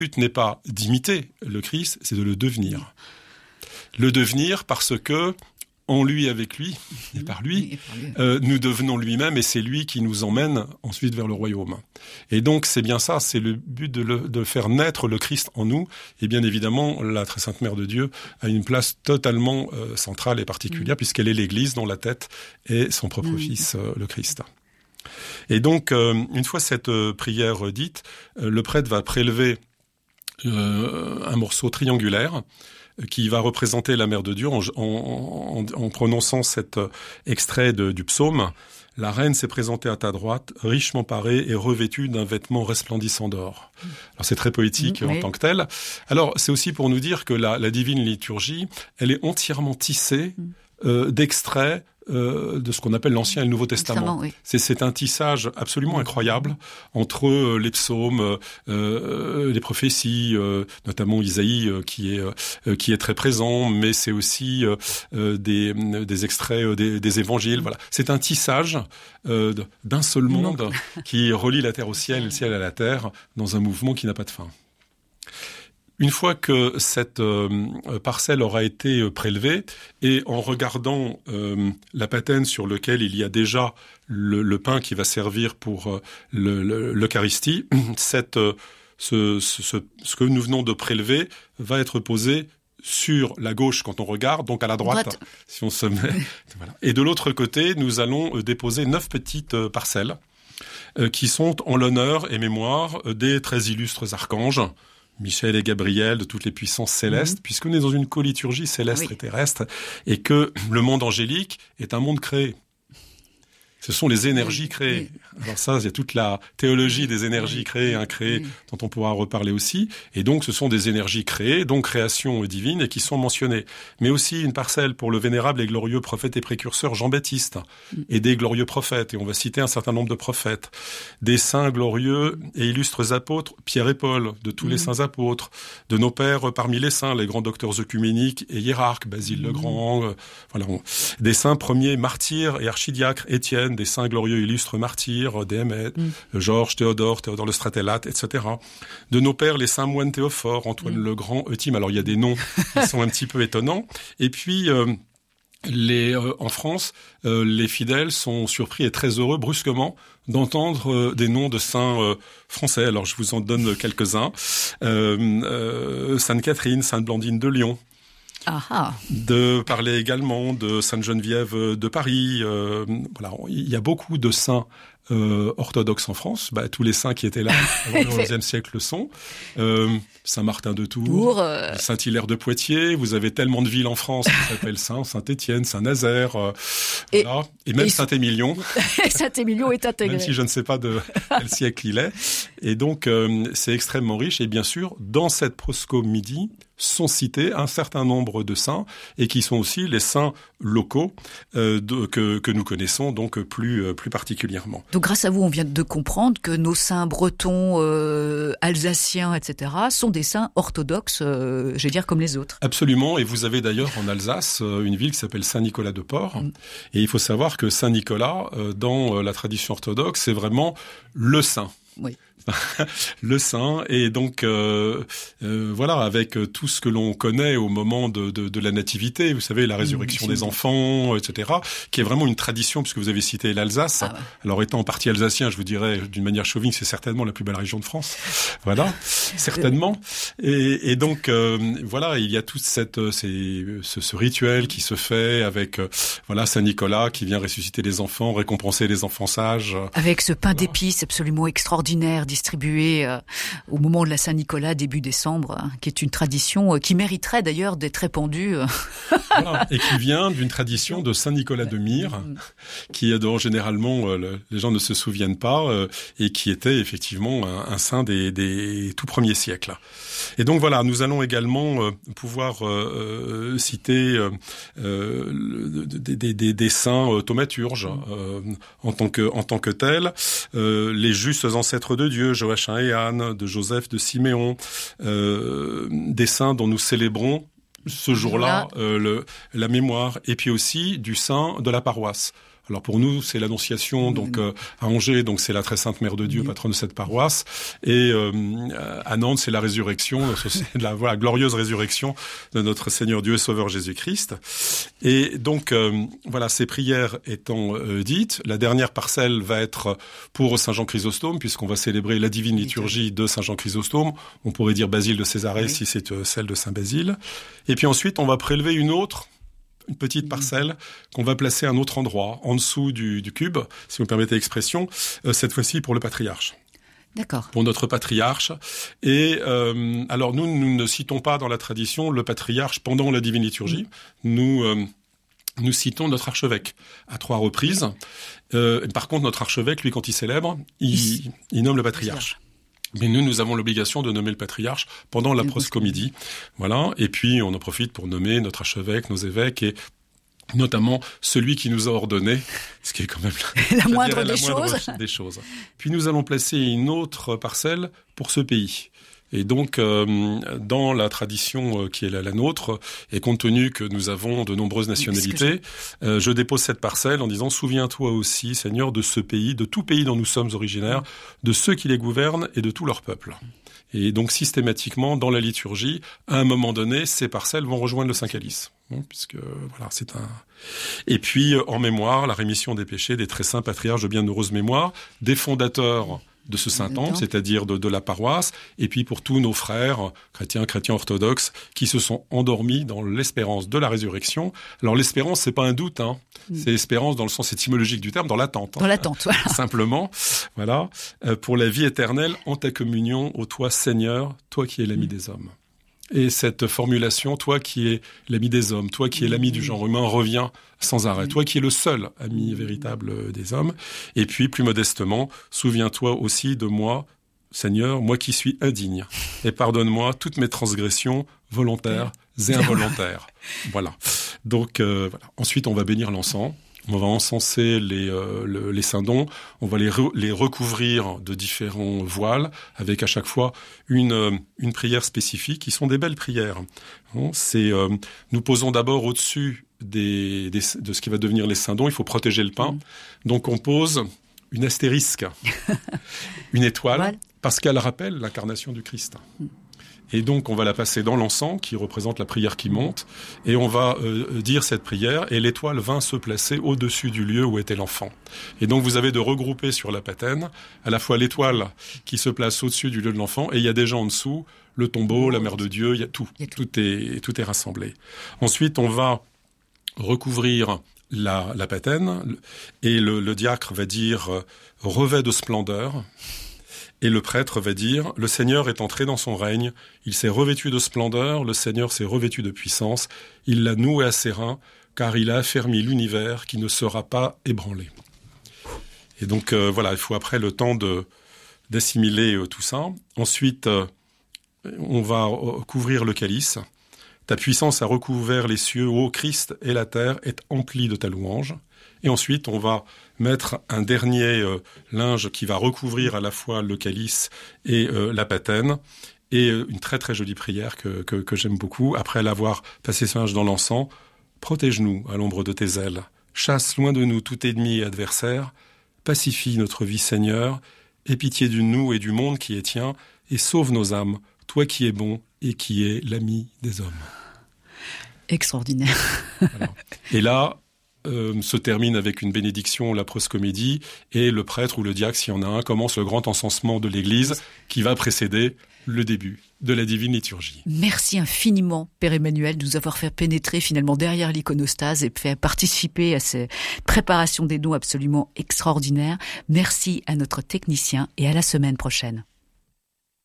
but n'est pas d'imiter le Christ, c'est de le devenir. Le devenir parce que en lui, avec lui, et par lui, nous devenons lui-même, et c'est lui qui nous emmène ensuite vers le royaume. Et donc, c'est bien ça, c'est le but de faire naître le Christ en nous. Et bien évidemment, la très sainte Mère de Dieu a une place totalement centrale et particulière, puisqu'elle est l'Église dont la tête est son propre Fils, le Christ. Et donc, une fois cette prière dite, le prêtre va prélever un morceau triangulaire qui va représenter la Mère de Dieu en prononçant cet extrait du psaume. La reine s'est présentée à ta droite, richement parée et revêtue d'un vêtement resplendissant d'or. Alors c'est très poétique en tant que tel. Alors c'est aussi pour nous dire que la divine liturgie, elle est entièrement tissée d'extraits de ce qu'on appelle l'Ancien et le Nouveau Testament. Oui. C'est un tissage absolument incroyable entre les psaumes, les prophéties, notamment Isaïe qui est très présent, mais c'est aussi des extraits des évangiles. Voilà, c'est un tissage d'un seul monde qui relie la terre au ciel et le ciel à la terre dans un mouvement qui n'a pas de fin. Une fois que cette parcelle aura été prélevée, et en regardant la patène sur laquelle il y a déjà le pain qui va servir pour l'Eucharistie, ce que nous venons de prélever va être posé sur la gauche quand on regarde, donc à la droite. Si on se met. Voilà. Et de l'autre côté, nous allons déposer 9 petites parcelles qui sont en l'honneur et mémoire des très illustres archanges, Michel et Gabriel, de toutes les puissances célestes, puisque nous sommes dans une coliturgie céleste et terrestre, et que le monde angélique est un monde créé. Ce sont les énergies créées. Alors ça, il y a toute la théologie des énergies créées, incréées, dont on pourra reparler aussi. Et donc, ce sont des énergies créées, donc création divine, et qui sont mentionnées. Mais aussi une parcelle pour le vénérable et glorieux prophète et précurseur Jean-Baptiste, et des glorieux prophètes. Et on va citer un certain nombre de prophètes. Des saints glorieux et illustres apôtres, Pierre et Paul, de tous les saints apôtres, de nos pères parmi les saints, les grands docteurs œcuméniques et hiérarques, Basile le Grand, voilà. Des saints premiers martyrs et archidiacres, Étienne, des saints glorieux illustres martyrs, Démétre, Georges, Théodore le Stratellate, etc. De nos pères, les saints moines Théophore, Antoine le Grand, Euthyme. Alors il y a des noms qui sont un petit peu étonnants. Et puis en France, les fidèles sont surpris et très heureux brusquement d'entendre des noms de saints français. Alors je vous en donne quelques-uns. Sainte Catherine, Sainte Blandine de Lyon. De parler également de Sainte Geneviève de Paris. Voilà, il y a beaucoup de saints orthodoxes en France. Tous les saints qui étaient là avant le XIe siècle le sont. Saint Martin de Tours, Saint Hilaire de Poitiers. Vous avez tellement de villes en France qui s'appellent Saint-Étienne, Saint-Nazaire, voilà. Et même Saint-Émilion. Saint-Émilion est intégré. Même si je ne sais pas de quel siècle il est. Et donc, c'est extrêmement riche. Et bien sûr, dans cette proscomidie sont cités un certain nombre de saints et qui sont aussi les saints locaux que nous connaissons donc plus particulièrement. Donc grâce à vous, on vient de comprendre que nos saints bretons, alsaciens, etc. sont des saints orthodoxes, je vais dire comme les autres. Absolument, et vous avez d'ailleurs en Alsace une ville qui s'appelle Saint-Nicolas-de-Port. Et il faut savoir que Saint-Nicolas, dans la tradition orthodoxe, c'est vraiment le saint. Oui. Le saint, et donc voilà, avec tout ce que l'on connaît au moment de la nativité, vous savez, la résurrection des enfants, etc., qui est vraiment une tradition, puisque vous avez cité l'Alsace. Alors étant en partie alsacien, je vous dirais d'une manière chauvine, c'est certainement la plus belle région de France. Voilà, certainement. Et donc voilà, il y a toute ce rituel qui se fait avec voilà Saint-Nicolas qui vient ressusciter les enfants, récompenser les enfants sages. Avec ce pain d'épices absolument extraordinaire distribué au moment de la Saint-Nicolas, début décembre, qui est une tradition qui mériterait d'ailleurs d'être répandue. Voilà, et qui vient d'une tradition de Saint-Nicolas de Myre, dont généralement les gens ne se souviennent pas, et qui était effectivement un saint des tout premiers siècles. Et donc voilà, nous allons également pouvoir citer des saints thaumaturges en tant que tels, les justes ancêtres de Dieu, Joachim et Anne, de Joseph, de Siméon, des saints dont nous célébrons ce jour-là la mémoire, et puis aussi du saint de la paroisse. Alors pour nous, c'est l'Annonciation, donc à Angers, donc c'est la Très Sainte Mère de Dieu, patronne de cette paroisse, et à Nantes, c'est la résurrection, c'est la glorieuse résurrection de notre Seigneur Dieu et Sauveur Jésus-Christ. Et donc voilà, ces prières étant dites, la dernière parcelle va être pour Saint Jean Chrysostome, puisqu'on va célébrer la divine liturgie de Saint Jean Chrysostome. On pourrait dire Basile de Césarée si c'est celle de Saint Basile. Et puis ensuite, on va prélever une petite parcelle qu'on va placer à un autre endroit, en dessous du cube, si vous me permettez l'expression, cette fois-ci pour le patriarche. D'accord. Pour notre patriarche. Et alors nous ne citons pas dans la tradition le patriarche pendant la divine liturgie. Nous citons notre archevêque à 3 reprises. Par contre, notre archevêque, lui, quand il célèbre, il nomme le patriarche. Mais nous avons l'obligation de nommer le patriarche pendant la proscomédie. Voilà. Et puis, on en profite pour nommer notre archevêque, nos évêques et notamment celui qui nous a ordonné, ce qui est quand même la moindre des choses. Puis nous allons placer une autre parcelle pour ce pays. Et donc, dans la tradition qui est la nôtre, et compte tenu que nous avons de nombreuses nationalités, je dépose cette parcelle en disant « Souviens-toi aussi, Seigneur, de ce pays, de tout pays dont nous sommes originaires, de ceux qui les gouvernent et de tout leur peuple. » Et donc, systématiquement, dans la liturgie, à un moment donné, ces parcelles vont rejoindre le Saint-Calice. Puisque, voilà, c'est un... Et puis, en mémoire, la rémission des péchés des très saints patriarches de bienheureuse mémoire, des fondateurs de ce Saint-Temple, c'est-à-dire de la paroisse, et puis pour tous nos frères chrétiens orthodoxes qui se sont endormis dans l'espérance de la résurrection. Alors l'espérance, c'est pas un doute, c'est l'espérance dans le sens étymologique du terme, dans l'attente. Dans l'attente, voilà. Simplement, voilà, pour la vie éternelle en ta communion, ô toi Seigneur, toi qui es l'ami des hommes. Et cette formulation, toi qui es l'ami des hommes, toi qui es l'ami du genre humain, revient sans arrêt. Toi qui es le seul ami véritable des hommes. Et puis, plus modestement, souviens-toi aussi de moi, Seigneur, moi qui suis indigne. Et pardonne-moi toutes mes transgressions volontaires et involontaires. Voilà. Donc, voilà. Ensuite, on va bénir l'encens. On va encenser les saints-dons, on va les recouvrir de différents voiles, avec à chaque fois une prière spécifique, qui sont des belles prières. Nous posons d'abord au-dessus de ce qui va devenir les saints-dons, il faut protéger le pain. Donc on pose une astérisque, une étoile, parce qu'elle rappelle l'incarnation du Christ. Et donc, on va la passer dans l'encens, qui représente la prière qui monte, et on va dire cette prière, et l'étoile vint se placer au-dessus du lieu où était l'enfant. Et donc, vous avez de regrouper sur la patène, à la fois l'étoile qui se place au-dessus du lieu de l'enfant, et il y a déjà en dessous le tombeau, la Mère de Dieu, il y a tout. Tout est rassemblé. Ensuite, on va recouvrir la patène, et le diacre va dire « revêt de splendeur ». Et le prêtre va dire, le Seigneur est entré dans son règne, il s'est revêtu de splendeur, le Seigneur s'est revêtu de puissance, il l'a noué à ses reins, car il a affermi l'univers qui ne sera pas ébranlé. Et donc voilà, il faut après le temps d'assimiler tout ça. Ensuite, on va couvrir le calice. Ta puissance a recouvert les cieux, ô Christ, et la terre est emplie de ta louange. Et ensuite, on va mettre un dernier linge qui va recouvrir à la fois le calice et la patène. Et une très très jolie prière que j'aime beaucoup. Après l'avoir passé ce linge dans l'encens, protège-nous à l'ombre de tes ailes. Chasse loin de nous tout ennemi et adversaire. Pacifie notre vie, Seigneur. Aie pitié de nous et du monde qui est tien. Et sauve nos âmes, toi qui es bon et qui es l'ami des hommes. Extraordinaire. Voilà. Et là... se termine avec une bénédiction, la proscomédie, et le prêtre ou le diacre, s'il y en a un, commence le grand encensement de l'Église qui va précéder le début de la divine liturgie. Merci infiniment, Père Emmanuel, de nous avoir fait pénétrer finalement derrière l'iconostase et fait participer à cette préparation des dons absolument extraordinaire. Merci à notre technicien et à la semaine prochaine.